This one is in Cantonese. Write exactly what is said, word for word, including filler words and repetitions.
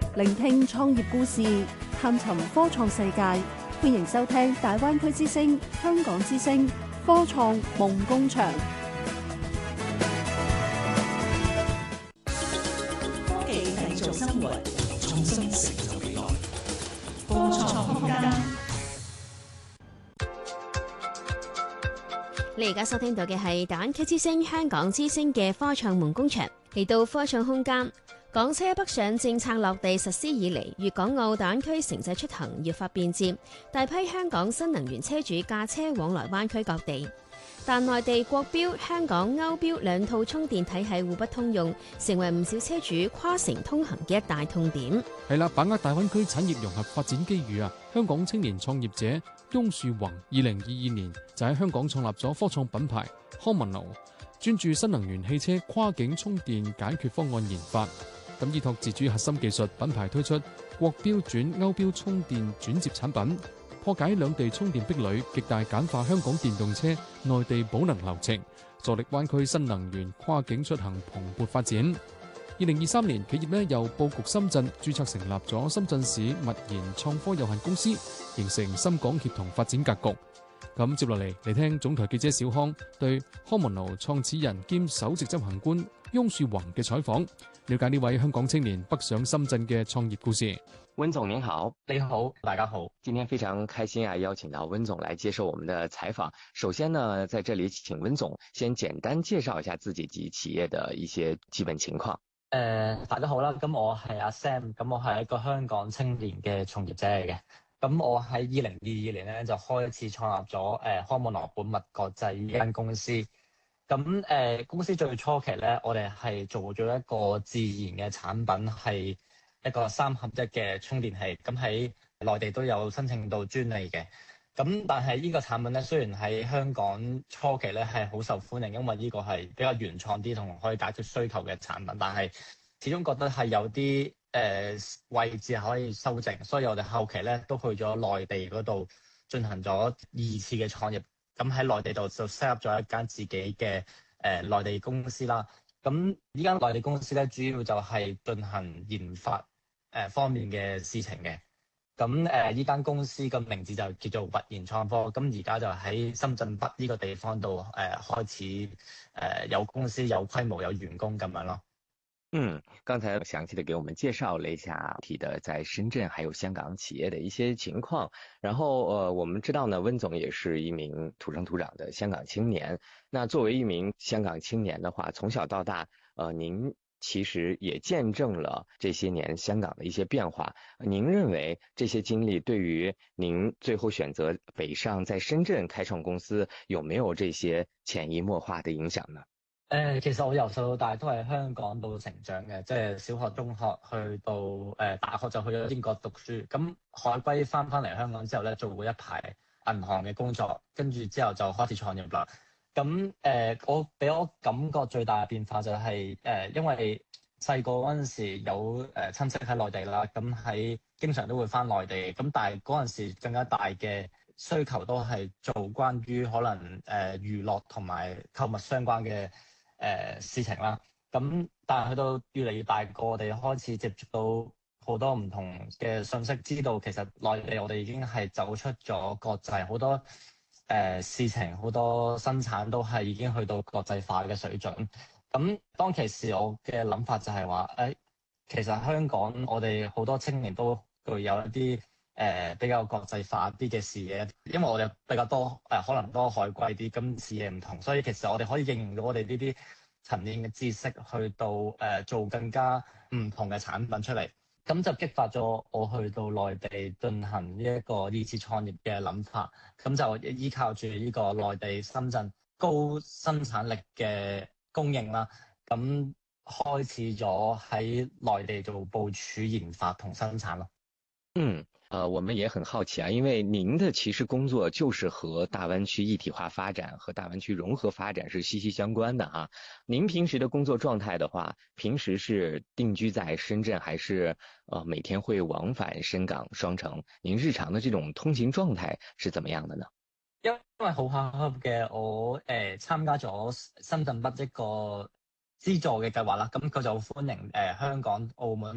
聆聽創業故事，探尋科創世界。歡迎收聽大灣區之聲、香港之聲科創夢工場。 科技製造生活，創新成就未來。科創空間。 你而家收聽到嘅係大灣區之聲、香港之聲嘅科創夢工場。嚟到科創空間，港車北上政策落地實施以嚟，粵港澳大灣區城際出行越發便捷，大批香港新能源車主駕車往來灣區各地。但內地國標、香港歐標兩套充電體系互不通用，成為唔少車主跨城通行嘅一大痛點。 係啦，把握大灣區產業融合發展機遇啊！香港青年創業者翁樹宏，二零二二年就喺香港創立咗科創品牌 Homonal， 專注新能源汽車跨境充電解決方案研發。咁依託自主核心技術，品牌推出國標轉歐標充電轉接產品，破解兩地充電壁壘，極大簡化香港電動車內地補能流程，助力灣區新能源跨境出行蓬勃發展。二零二三年，企業呢又佈局深圳，註冊成立咗深圳市物研創科有限公司，形成深港協同發展格局。咁接落嚟嚟聽總台記者小康對 Homonal 創始人兼首席執行官翁樹宏嘅採訪，了解呢位香港青年北上深圳嘅創業故事。 温總您好。 你好，大家好。 今天非常開心啊，邀請到温總來接受我們的採訪。首先呢，在這裡請温總先簡單介紹一下自己及企業的一些基本情況。 誒、呃，大家好啦，咁我係阿 Sam，咁我係一個香港青年嘅從業者嚟嘅。咁我喺二零二二年咧就開始創立咗誒 Homonal 本物國際呢間公司。咁誒、呃、公司最初期咧，我哋係做咗一個自然嘅產品，係一個三合一嘅充電器。咁喺內地都有申請到專利嘅。咁但係呢個產品咧，雖然喺香港初期咧係好受歡迎，因為呢個係比較原創啲同可以解決需求嘅產品，但係始終覺得係有啲誒、呃、位置係可以修正，所以我哋後期咧都去咗內地嗰度進行咗二次嘅創業。咁喺內地度就 set up 咗一間自己嘅誒、呃、內地公司啦。咁呢間內地公司咧，主要就係進行研發誒、呃、方面嘅事情嘅。咁誒呢間公司嘅名字就叫做物研創科。咁而家就喺深圳北呢個地方度誒、呃、開始誒、呃、有公司有規模有員工咁樣咯。 嗯，剛才詳細的給我們介紹了一下體的在深圳還有香港企業的一些情況。然後呃，我們知道呢，温總也是一名土生土長的香港青年。那作為一名香港青年的話，從小到大，呃，您其實也見證了這些年香港的一些變化。您認為這些經歷對於您最後選擇北上在深圳開創公司，有沒有這些潛移默化的影響呢？ 誒、呃，其實我由細到大都係香港度成長嘅，即係小學、中學去到誒、呃、大學就去咗英國讀書。咁海歸翻翻嚟香港之後咧，做過一排銀行嘅工作，跟住之後就開始創業啦。咁誒、呃，我俾我感覺最大嘅變化就係、是、誒、呃，因為細個嗰陣時有誒、呃、親戚喺內地啦，咁喺經常都會翻內地。咁但係嗰陣時更加大嘅需求都係做關於可能誒、呃、娛樂同埋購物相關嘅。誒、呃、事情啦，咁但係去到越嚟越大個，我哋開始接觸到好多唔同嘅信息，知道其實內地我哋已經係走出咗國際，好多誒、呃、事情，好多生產都係已經去到國際化嘅水準。咁當其時我嘅諗法就係話，誒其實香港我哋好多青年都具有一啲誒、呃、比較國際化啲嘅視野，因為我哋比較多誒、呃、可能多海歸啲，咁視野唔同，所以其實我哋可以應用到我哋呢啲層面嘅知識去到誒、呃、做更加唔同嘅產品出嚟，咁就激發咗我去到內地進行呢一個二次創業嘅諗法，咁就依靠住呢個內地深圳高生產力嘅供應啦，咁開始咗喺內地做部署研發同生產咯。 嗯。呃，我們也很好奇啊，因為您的其實工作就是和大灣區一體化發展和大灣區融合發展是息息相關的哈。您平時的工作狀態的話，平時是定居在深圳，還是呃每天會往返深港雙城？您日常的這種通勤狀態是怎麼樣的呢？ 因為好巧合嘅，我誒、呃、參加咗深圳北一個資助嘅計劃啦，咁佢就歡迎誒、呃、香港、澳門